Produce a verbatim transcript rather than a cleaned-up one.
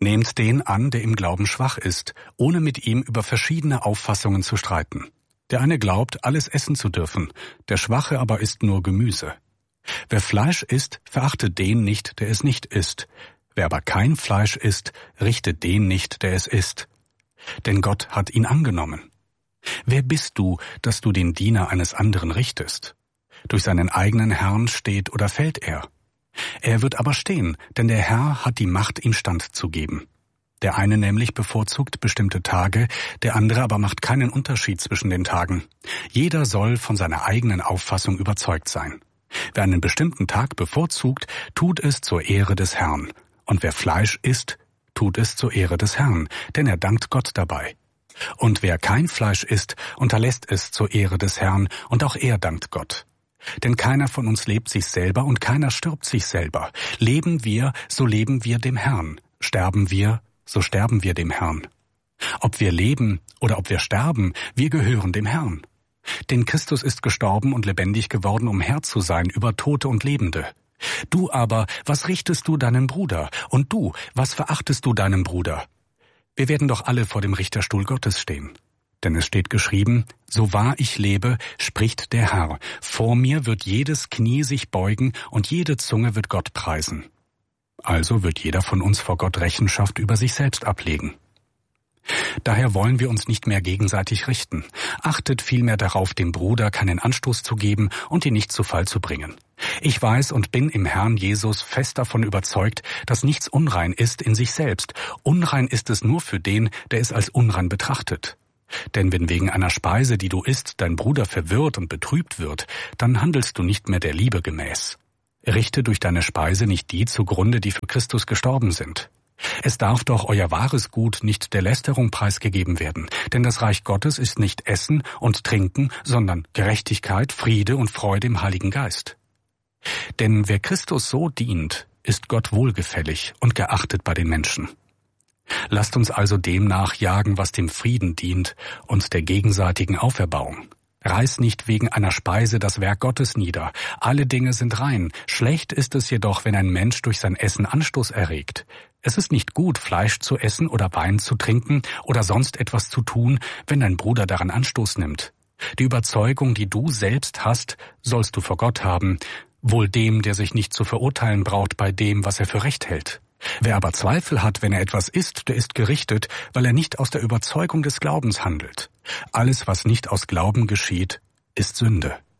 Nehmt den an, der im Glauben schwach ist, ohne mit ihm über verschiedene Auffassungen zu streiten. Der eine glaubt, alles essen zu dürfen, der Schwache aber isst nur Gemüse. Wer Fleisch isst, verachtet den nicht, der es nicht isst. Wer aber kein Fleisch isst, richtet den nicht, der es isst. Denn Gott hat ihn angenommen. Wer bist du, dass du den Diener eines anderen richtest? Durch seinen eigenen Herrn steht oder fällt er. Er wird aber stehen, denn der Herr hat die Macht, ihm Stand zu geben. Der eine nämlich bevorzugt bestimmte Tage, der andere aber macht keinen Unterschied zwischen den Tagen. Jeder soll von seiner eigenen Auffassung überzeugt sein. Wer einen bestimmten Tag bevorzugt, tut es zur Ehre des Herrn. Und wer Fleisch isst, tut es zur Ehre des Herrn, denn er dankt Gott dabei. Und wer kein Fleisch isst, unterlässt es zur Ehre des Herrn, und auch er dankt Gott. Denn keiner von uns lebt sich selber und keiner stirbt sich selber. Leben wir, so leben wir dem Herrn. Sterben wir, so sterben wir dem Herrn. Ob wir leben oder ob wir sterben, wir gehören dem Herrn. Denn Christus ist gestorben und lebendig geworden, um Herr zu sein über Tote und Lebende. Du aber, was richtest du deinem Bruder? Und du, was verachtest du deinem Bruder? Wir werden doch alle vor dem Richterstuhl Gottes stehen. Denn es steht geschrieben, so wahr ich lebe, spricht der Herr, vor mir wird jedes Knie sich beugen und jede Zunge wird Gott preisen. Also wird jeder von uns vor Gott Rechenschaft über sich selbst ablegen. Daher wollen wir uns nicht mehr gegenseitig richten. Achtet vielmehr darauf, dem Bruder keinen Anstoß zu geben und ihn nicht zu Fall zu bringen. Ich weiß und bin im Herrn Jesus fest davon überzeugt, dass nichts unrein ist in sich selbst. Unrein ist es nur für den, der es als unrein betrachtet. Denn wenn wegen einer Speise, die du isst, dein Bruder verwirrt und betrübt wird, dann handelst du nicht mehr der Liebe gemäß. Richte durch deine Speise nicht die zugrunde, die für Christus gestorben sind. Es darf doch euer wahres Gut nicht der Lästerung preisgegeben werden, denn das Reich Gottes ist nicht Essen und Trinken, sondern Gerechtigkeit, Friede und Freude im Heiligen Geist. Denn wer Christus so dient, ist Gott wohlgefällig und geachtet bei den Menschen. Lasst uns also dem nachjagen, was dem Frieden dient und der gegenseitigen Auferbauung. Reiß nicht wegen einer Speise das Werk Gottes nieder. Alle Dinge sind rein. Schlecht ist es jedoch, wenn ein Mensch durch sein Essen Anstoß erregt. Es ist nicht gut, Fleisch zu essen oder Wein zu trinken oder sonst etwas zu tun, wenn dein Bruder daran Anstoß nimmt. Die Überzeugung, die du selbst hast, sollst du vor Gott haben, wohl dem, der sich nicht zu verurteilen braucht bei dem, was er für recht hält. Wer aber Zweifel hat, wenn er etwas isst, der ist gerichtet, weil er nicht aus der Überzeugung des Glaubens handelt. Alles, was nicht aus Glauben geschieht, ist Sünde.